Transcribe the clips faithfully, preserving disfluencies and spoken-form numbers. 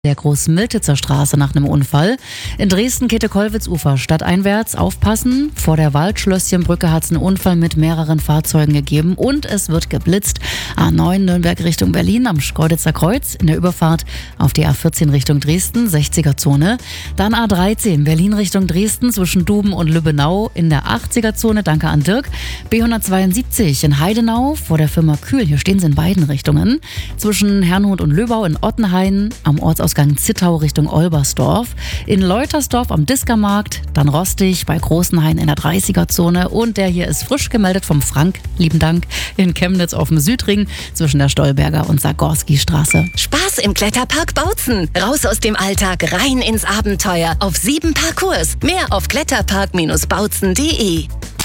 Der Groß-Miltitzer Straße nach einem Unfall. In Dresden Käthe-Kollwitz-Ufer stadteinwärts aufpassen. Vor der Waldschlösschenbrücke hat es einen Unfall mit mehreren Fahrzeugen gegeben und es wird geblitzt. A neun Nürnberg Richtung Berlin am Schkeuditzer Kreuz in der Überfahrt auf die A vierzehn Richtung Dresden, sechziger Zone. Dann A dreizehn Berlin Richtung Dresden zwischen Duben und Lübbenau in der achtziger Zone. Danke an Dirk. B hundertzweiundsiebzig in Heidenau vor der Firma Kühl. Hier stehen sie in beiden Richtungen. Zwischen Herrnhut und Löbau in Ottenhain am Ortsausgang Zittau Richtung Olbersdorf, in Leutersdorf am Diskermarkt, dann Rostig bei Großenhain in der dreißiger Zone und der hier ist frisch gemeldet vom Frank, lieben Dank, in Chemnitz auf dem Südring zwischen der Stolberger und Sagorski-Straße. Spaß im Kletterpark Bautzen. Raus aus dem Alltag, rein ins Abenteuer auf sieben Parcours. Mehr auf kletterpark Bindestrich bautzen punkt de.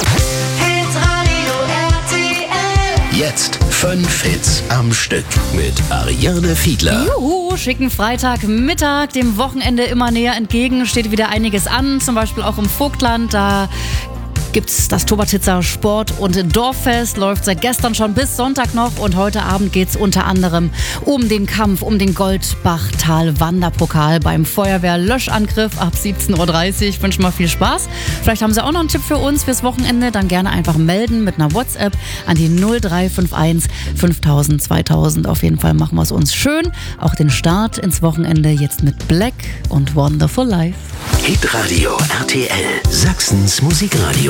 Jetzt fünf Hits am Stück mit Ariane Fiedler. Juhu, schicken Freitagmittag, dem Wochenende immer näher entgegen, steht wieder einiges an, zum Beispiel auch im Vogtland, da gibt's das Tobertitzer Sport- und Dorffest, läuft seit gestern schon bis Sonntag noch und heute Abend geht's unter anderem um den Kampf um den Goldbachtal-Wanderpokal beim Feuerwehr-Löschangriff ab siebzehn Uhr dreißig. Ich wünsche mal viel Spaß. Vielleicht haben Sie auch noch einen Tipp für uns fürs Wochenende, dann gerne einfach melden mit einer WhatsApp an die null drei fünf eins fünftausend zweitausend. Auf jeden Fall machen wir es uns schön. Auch den Start ins Wochenende jetzt mit Black und Wonderful Life. Hitradio R T L, Sachsens Musikradio.